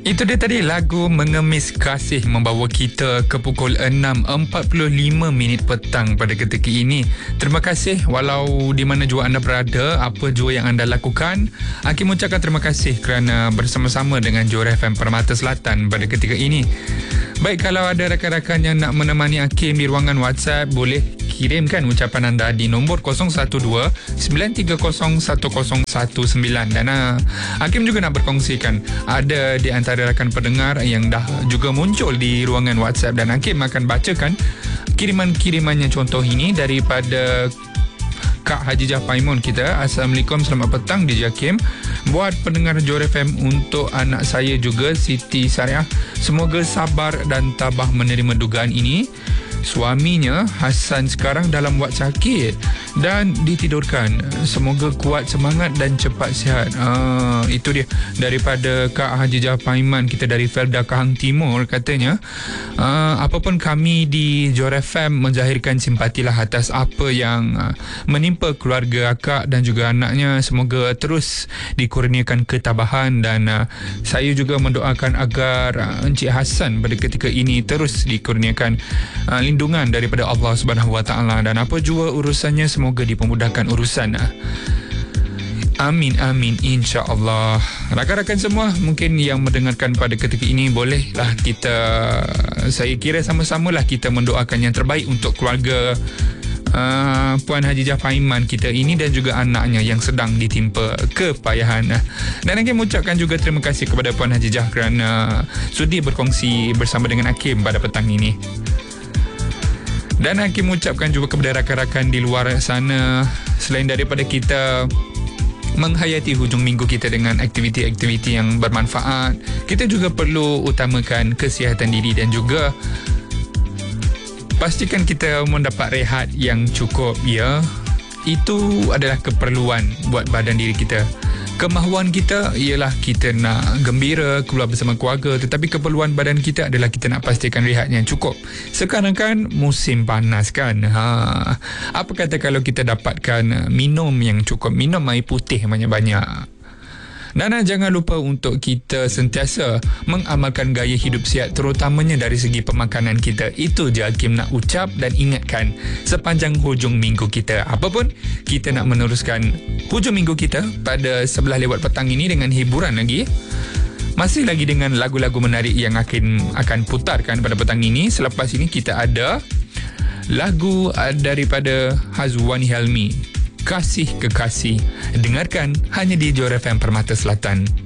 Itu dia tadi, lagu Mengemis Kasih membawa kita ke pukul 6.45 petang pada ketika ini. Terima kasih walau di mana jua anda berada, apa jua yang anda lakukan. Hakim ucapkan terima kasih kerana bersama-sama dengan Johor FM Permata Selatan pada ketika ini. Baik, kalau ada rakan-rakan yang nak menemani Hakim di ruangan WhatsApp, boleh kirimkan ucapan anda di nombor 012-930-1019. Dan Hakim juga nak berkongsikan, ada di antara rakan pendengar yang dah juga muncul di ruangan WhatsApp, dan Hakim akan bacakan kiriman-kirimannya. Contoh ini daripada Kak Hajijah Paimun kita. Assalamualaikum, selamat petang DJ Hakim. Buat pendengar Johor FM, untuk anak saya juga, Siti Sariah, semoga sabar dan tabah menerima dugaan ini. Suaminya Hasan sekarang dalam wad sakit dan ditidurkan. Semoga kuat semangat dan cepat sihat. Itu dia daripada Kak Hajijah Paiman kita dari Felda Kahang Timur. Katanya apapun, kami di Johor FM menzahirkan simpatilah atas apa yang menimpa keluarga akak dan juga anaknya. Semoga terus dikurniakan ketabahan, dan saya juga mendoakan agar Encik Hasan pada ketika ini terus dikurniakan lindungan daripada Allah Subhanahu Wa Taala, dan apa jua urusannya semoga dipermudahkan urusan. Amin amin insya-Allah. Rakan-rakan semua mungkin yang mendengarkan pada ketika ini, bolehlah kita, saya kira sama-samalah kita mendoakan yang terbaik untuk keluarga Puan Hajijah Paiman kita ini dan juga anaknya yang sedang ditimpa kepayahan. Dan Hakim mengucapkan juga terima kasih kepada Puan Hajijah kerana sudi berkongsi bersama dengan Hakim pada petang ini. Dan Hakim mengucapkan juga kepada rakan-rakan di luar sana, selain daripada kita menghayati hujung minggu kita dengan aktiviti-aktiviti yang bermanfaat, kita juga perlu utamakan kesihatan diri dan juga pastikan kita mendapat rehat yang cukup, ya. Itu adalah keperluan buat badan diri kita. Kemahuan kita ialah kita nak gembira, keluar bersama keluarga, tetapi keperluan badan kita adalah kita nak pastikan rehat yang cukup. Sekarang kan musim panas kan. Apa kata kalau kita dapatkan minum yang cukup, minum air putih banyak-banyak. Dan jangan lupa untuk kita sentiasa mengamalkan gaya hidup sihat, terutamanya dari segi pemakanan kita. Itu je Hakim nak ucap dan ingatkan sepanjang hujung minggu kita. Apapun, kita nak meneruskan hujung minggu kita pada 11 lewat petang ini dengan hiburan lagi. Masih lagi dengan lagu-lagu menarik yang akan putarkan pada petang ini. Selepas ini kita ada lagu daripada Hazwani Helmi, Kasih Kekasih. Dengarkan hanya di Johor FM Permata Selatan.